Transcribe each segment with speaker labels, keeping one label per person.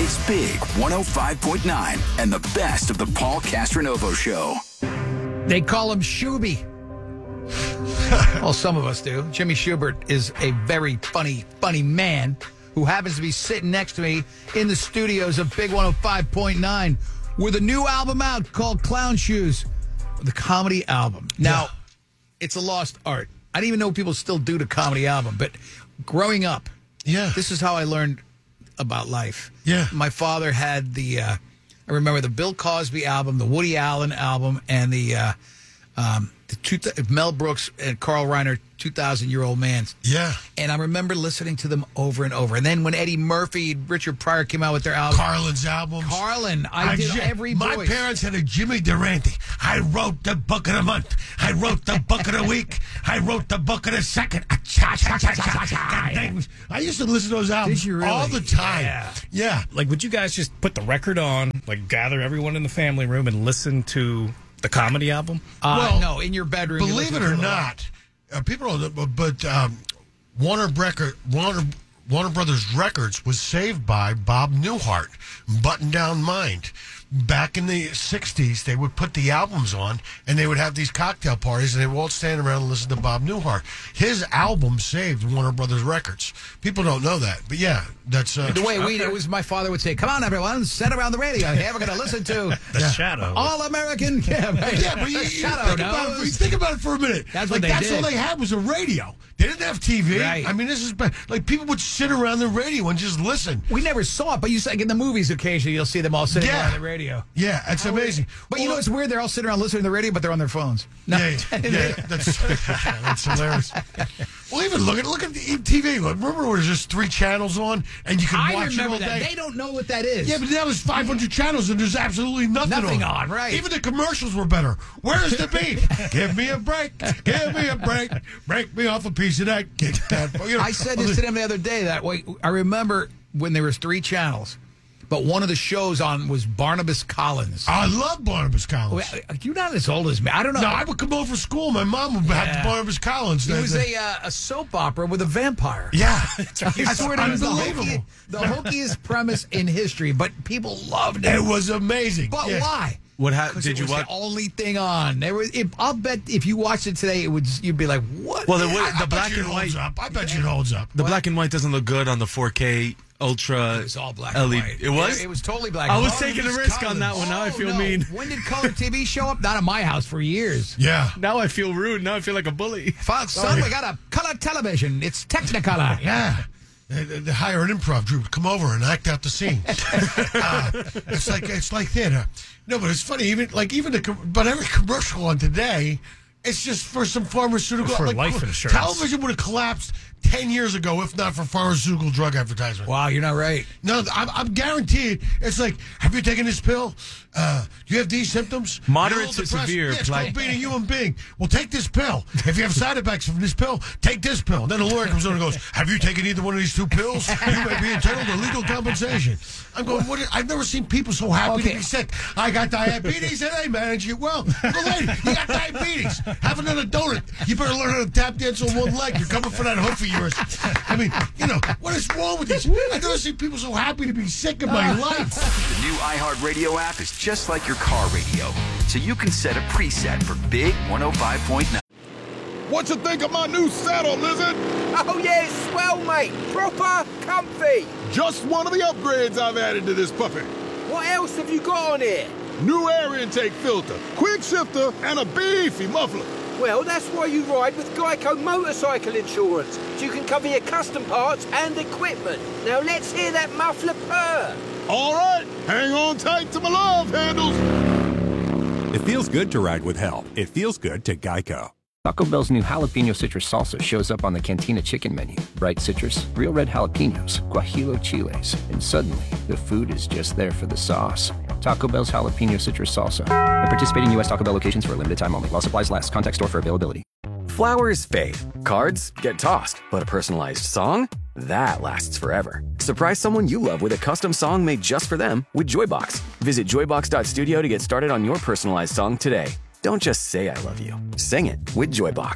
Speaker 1: It's Big 105.9 and the best of the Paul Castronovo Show.
Speaker 2: They call him Shuby. Well, some of us do. Jimmy Schubert is a very funny man who happens to be sitting next to me in the studios of Big 105.9 with a new album out called Clown Shoes, the comedy album. Now, it's a lost art. I didn't even know people still do the comedy album, but growing up, this is how I learned about life.
Speaker 3: Yeah.
Speaker 2: My father had I remember the Bill Cosby album, the Woody Allen album, and the Mel Brooks and Carl Reiner, 2,000-Year-Old Man.
Speaker 3: Yeah.
Speaker 2: And I remember listening to them over and over. And then when Eddie Murphy and Richard Pryor came out with their album.
Speaker 3: Carlin's albums.
Speaker 2: Carlin. I did every voice.
Speaker 3: My parents had a Jimmy Durante. I wrote the book of the month. I wrote the book of the week. I wrote the book of the second. I used to listen to those albums all the time. Yeah.
Speaker 4: Like, would you guys just put the record on, like gather everyone in the family room and listen to the comedy album?
Speaker 2: No, in your bedroom.
Speaker 3: Believe it or not, people don't know, but Warner Brothers Records was saved by Bob Newhart, Button Down Mind. Back in the 60s, they would put the albums on, and they would have these cocktail parties, and they would all stand around and listen to Bob Newhart. His album saved Warner Brothers Records. People don't know that, but yeah, that's...
Speaker 2: the way it was, my father would say, "Come on, everyone, sit around the radio. Here, we're going to listen to
Speaker 4: The Shadow.
Speaker 2: All-American..."
Speaker 3: Yeah, but you think about it for a minute.
Speaker 2: That's what they did.
Speaker 3: All they had was a radio. They didn't have TV.
Speaker 2: Right.
Speaker 3: I mean, this is like people would sit around the radio and just listen.
Speaker 2: We never saw it, but you like in the movies occasionally you'll see them all sitting around the radio.
Speaker 3: Yeah, it's amazing.
Speaker 2: But you know it's weird? They're all sitting around listening to the radio, but they're on their phones. No.
Speaker 3: Yeah, that's hilarious. Well, even look at the TV. Remember when there's just 3 channels on and you can watch it all day?
Speaker 2: They don't know what that is.
Speaker 3: Yeah, but now there's 500 channels and there's absolutely nothing on.
Speaker 2: Right.
Speaker 3: Even the commercials were better. Where's the beef? Give me a break. Give me a break. Break me off a piece of that. Kick that.
Speaker 2: I said this to them the other day. I remember when there was 3 channels. But one of the shows on was Barnabas Collins.
Speaker 3: I love Barnabas Collins.
Speaker 2: You're not as old as me. I don't know.
Speaker 3: No, I would come over for school. My mom would have Barnabas Collins.
Speaker 2: It was a soap opera with a vampire.
Speaker 3: Yeah.
Speaker 2: I swear it was
Speaker 3: unbelievable.
Speaker 2: The hokiest premise in history, but people loved it.
Speaker 3: It was amazing.
Speaker 2: But why?
Speaker 5: Did you watch?
Speaker 2: The only thing on. I'll bet if you watched it today, you'd be like, "What?"
Speaker 5: Well, the black and white.
Speaker 3: I bet you it holds up.
Speaker 5: The black and white doesn't look good on the 4K Ultra.
Speaker 2: It was all black and white.
Speaker 5: It was?
Speaker 2: It was totally black
Speaker 5: I
Speaker 2: and white.
Speaker 5: was taking a risk on that one. Now I feel mean.
Speaker 2: When did color TV show up? Not in my house for years.
Speaker 3: Yeah.
Speaker 5: Now I feel rude. Now I feel like a bully.
Speaker 2: Son, we got a color television. It's Technicolor.
Speaker 3: Yeah. They hire an improv group to come over and act out the scene. It's like theater. No, but it's funny. But every commercial on today, it's just for some pharmaceutical.
Speaker 4: For life insurance.
Speaker 3: Television would have collapsed 10 years ago if not for pharmaceutical drug advertisement.
Speaker 2: Wow, you're not right.
Speaker 3: No, I'm guaranteed. It's like, have you taken this pill? Do you have these symptoms?
Speaker 5: Moderate to severe.
Speaker 3: Yes, called being a human being. Well, take this pill. If you have side effects from this pill, take this pill. Then the lawyer comes on and goes, have you taken either one of these 2 pills? You may be entitled to legal compensation. I'm going, I've never seen people so happy to be sick. I got diabetes and I manage it well. Go, lady, you got diabetes. Have another donut. You better learn how to tap dance on one leg. You're coming for that hoof of yours. I mean, what is wrong with this? I've never seen people so happy to be sick in my life.
Speaker 1: The new iHeartRadio app is just like your car radio, so you can set a preset for Big 105.9.
Speaker 6: What you think of my new saddle, Lizard?
Speaker 7: Oh yeah, it's swell, mate. Proper comfy.
Speaker 6: Just one of the upgrades I've added to this puppy.
Speaker 7: What else have you got on here?
Speaker 6: New air intake filter, quick shifter, and a beefy muffler.
Speaker 7: Well, that's why you ride with Geico Motorcycle Insurance, so you can cover your custom parts and equipment. Now let's hear that muffler purr.
Speaker 6: All right, hang on tight to my love handles.
Speaker 8: It feels good to ride with help. It feels good to Geico.
Speaker 9: Taco Bell's new jalapeno citrus salsa shows up on the Cantina chicken menu. Bright citrus, real red jalapenos, guajillo chiles, and suddenly the food is just there for the sauce. Taco Bell's jalapeno citrus salsa. At participating U.S. Taco Bell locations for a limited time only. While supplies last. Contact store for availability.
Speaker 10: Flowers fade. Cards get tossed. But a personalized song? That lasts forever. Surprise someone you love with a custom song made just for them with Joybox. Visit joybox.studio to get started on your personalized song today. Don't just say I love you. Sing it with Joybox.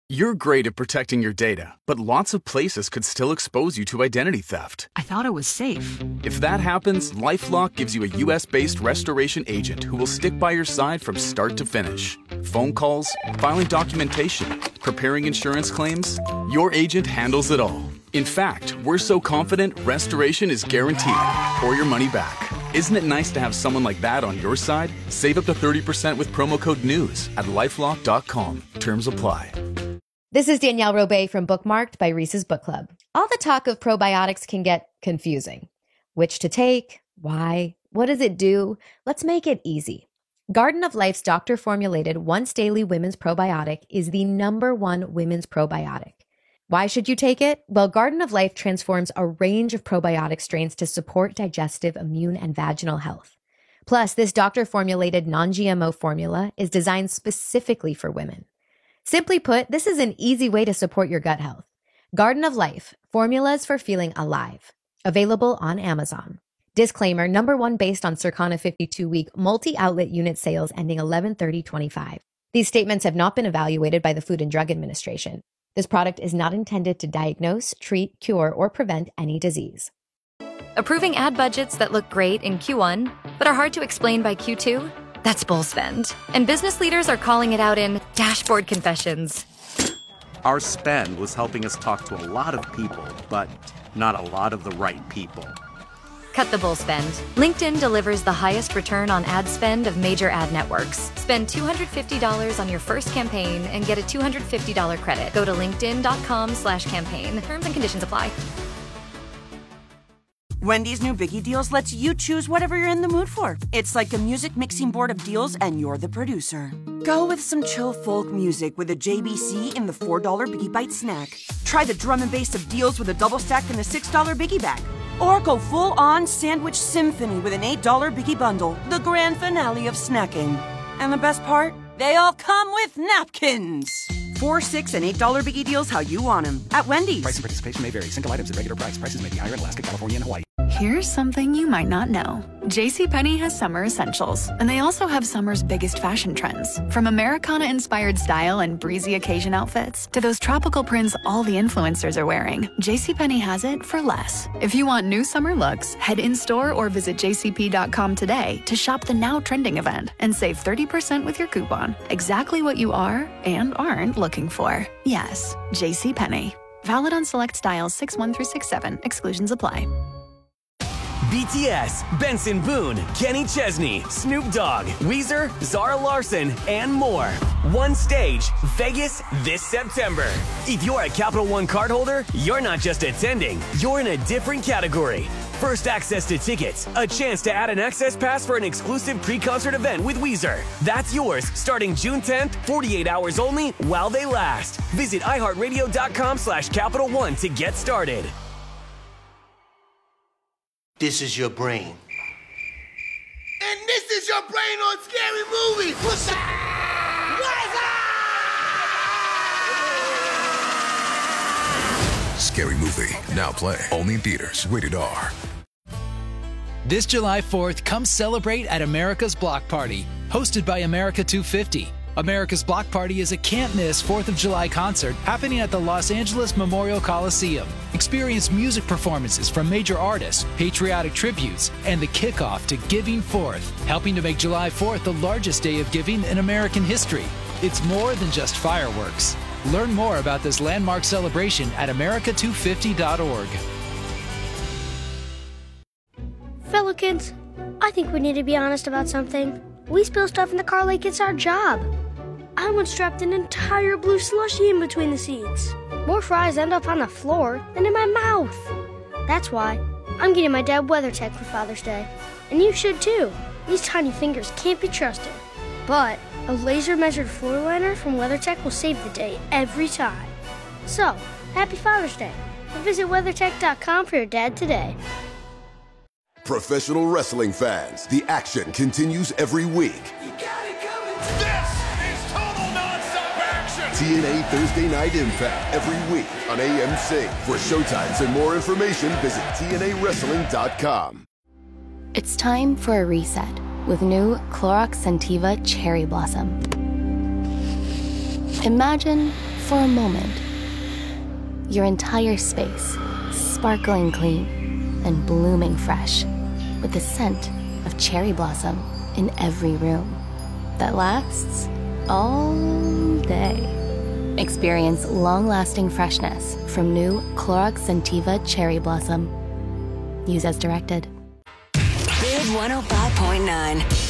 Speaker 10: You're great at protecting your data, but lots of places could still expose you to identity theft.
Speaker 11: I thought it was safe.
Speaker 10: If that happens, LifeLock gives you a U.S.-based restoration agent who will stick by your side from start to finish. Phone calls, filing documentation, preparing insurance claims, your agent handles it all. In fact, we're so confident restoration is guaranteed or your money back. Isn't it nice to have someone like that on your side? Save up to 30% with promo code NEWS at lifelock.com. Terms apply.
Speaker 12: This is Danielle Robay from Bookmarked by Reese's Book Club. All the talk of probiotics can get confusing. Which to take? Why? What does it do? Let's make it easy. Garden of Life's doctor-formulated once-daily women's probiotic is the #1 women's probiotic. Why should you take it? Well, Garden of Life transforms a range of probiotic strains to support digestive, immune, and vaginal health. Plus, this doctor-formulated non-GMO formula is designed specifically for women. Simply put, this is an easy way to support your gut health. Garden of Life, formulas for feeling alive. Available on Amazon. Disclaimer, #1 based on Circana 52-week multi-outlet unit sales ending 11/30/25. These statements have not been evaluated by the Food and Drug Administration. This product is not intended to diagnose, treat, cure, or prevent any disease.
Speaker 13: Approving ad budgets that look great in Q1, but are hard to explain by Q2? That's bull spend. And business leaders are calling it out in dashboard confessions.
Speaker 14: Our spend was helping us talk to a lot of people, but not a lot of the right people.
Speaker 13: Cut the bull spend. LinkedIn delivers the highest return on ad spend of major ad networks. Spend $250 on your first campaign and get a $250 credit. Go to linkedin.com/campaign. Terms and conditions apply.
Speaker 15: Wendy's new Biggie Deals lets you choose whatever you're in the mood for. It's like a music mixing board of deals, and you're the producer. Go with some chill folk music with a JBC in the $4 Biggie Bite snack. Try the drum and bass of deals with a double stack in the $6 Biggie Bag. Or go full-on sandwich symphony with an $8 Biggie Bundle, the grand finale of snacking. And the best part? They all come with napkins. $4, $6, and $8 Biggie Deals how you want them at Wendy's.
Speaker 10: Price and participation may vary. Single items at regular price. Prices may be higher in Alaska, California, and Hawaii.
Speaker 16: Here's something you might not know. JCPenney has summer essentials, and they also have summer's biggest fashion trends. From Americana-inspired style and breezy occasion outfits to those tropical prints all the influencers are wearing, JCPenney has it for less. If you want new summer looks, head in-store or visit jcp.com today to shop the now trending event and save 30% with your coupon. Exactly what you are and aren't looking for. Yes, JCPenney. Valid on select styles 6-1 through 6-7. Exclusions apply.
Speaker 17: BTS, Benson Boone, Kenny Chesney, Snoop Dogg, Weezer, Zara Larsson, and more. One stage, Vegas, this September. If you're a Capital One cardholder, you're not just attending, you're in a different category. First access to tickets, a chance to add an access pass for an exclusive pre-concert event with Weezer. That's yours starting June 10th, 48 hours only while they last. Visit iHeartRadio.com/Capital One to get started.
Speaker 18: This is your brain.
Speaker 6: And this is your brain on Scary Movie. What's up?
Speaker 19: Scary Movie, now play only in theaters. Rated R.
Speaker 20: This July 4th, come celebrate at America's Block Party, hosted by America 250. America's Block Party is a can't-miss 4th of July concert happening at the Los Angeles Memorial Coliseum. Experience music performances from major artists, patriotic tributes, and the kickoff to Giving Forth, helping to make July 4th the largest day of giving in American history. It's more than just fireworks. Learn more about this landmark celebration at america250.org.
Speaker 21: Fellow kids, I think we need to be honest about something. We spill stuff in the car like it's our job. I once dropped an entire blue slushie in between the seats. More fries end up on the floor than in my mouth. That's why I'm getting my dad WeatherTech for Father's Day. And you should too. These tiny fingers can't be trusted. But a laser-measured floor liner from WeatherTech will save the day every time. So, happy Father's Day. And visit WeatherTech.com for your dad today.
Speaker 22: Professional wrestling fans, the action continues every week. TNA Thursday Night Impact every week on AMC. For showtimes and more information, visit TNAWrestling.com.
Speaker 23: It's time for a reset with new Clorox Scentiva Cherry Blossom. Imagine For a moment, your entire space sparkling clean and blooming fresh with the scent of cherry blossom in every room that lasts all day. Experience long-lasting freshness from new Clorox Scentiva Cherry Blossom. Use as directed.
Speaker 2: Big 105.9.